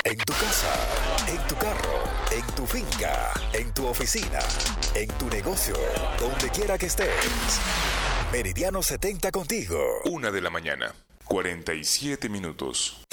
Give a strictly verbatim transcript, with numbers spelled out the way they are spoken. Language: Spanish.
En tu casa, en tu carro, en tu finca, en tu oficina, en tu negocio, donde quiera que estés. Meridiano setenta contigo. Una de la mañana, cuarenta y siete minutos.